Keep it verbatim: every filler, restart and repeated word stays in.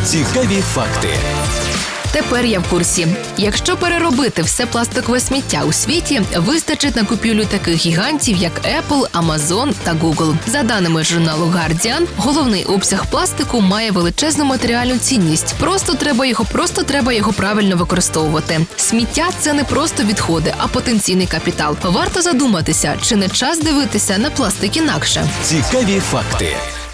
Цікаві факти. Тепер я в курсі. Якщо переробити все пластикове сміття у світі, вистачить на купівлю таких гігантів, як Apple, Amazon та Google. За даними журналу Guardian, головний обсяг пластику має величезну матеріальну цінність. Просто треба його, просто треба його правильно використовувати. Сміття – це не просто відходи, а потенційний капітал. Варто задуматися, чи не час дивитися на пластик інакше. Цікаві факти.